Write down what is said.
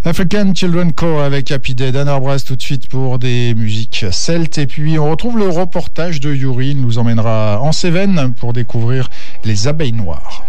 African Children Corps avec Happy Day, Dan Arbras tout de suite pour des musiques celtes. Et puis on retrouve le reportage de Yuri, il nous emmènera en Cévennes pour découvrir les abeilles noires.